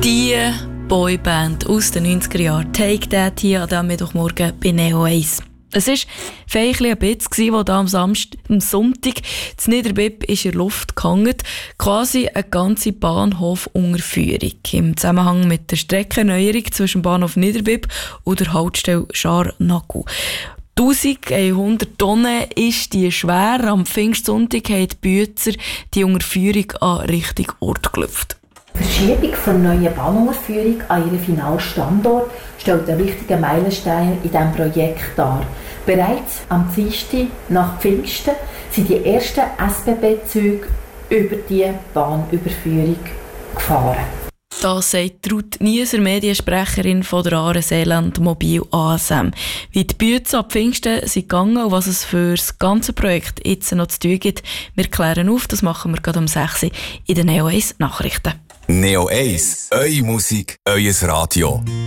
Die Boyband aus den 90er Jahren, Take That, hier an diesem Mittwochmorgen bei Neo 1. Es war ein bisschen wo da am Sonntag das Niederbipp in der Luft gehangen, quasi eine ganze Bahnhofunterführung im Zusammenhang mit der Streckenneuerung zwischen Bahnhof Niederbipp und der Haltestelle Scharnagel. 1100 Tonnen ist die schwer. Am Pfingstsonntag haben die Büetzer die Unterführung an richtigen Ort gelüpft. Die Verschiebung der neuen Bahnunterführung an ihren Finalstandort stellt einen wichtigen Meilenstein in diesem Projekt dar. Bereits am Dienstag nach Pfingsten sind die ersten SBB-Züge über die Bahnüberführung gefahren. Das sagt Ruth Nieser, Mediensprecherin von der Aare-Seeland Mobil ASM. Wie die Büetzer ab Pfingsten sind gegangen und was es für das ganze Projekt jetzt noch zu tun gibt, wir klären auf. Das machen wir gerade um 6 Uhr in den Neo 1 Nachrichten. Neo 1, eure Musik, euer Radio.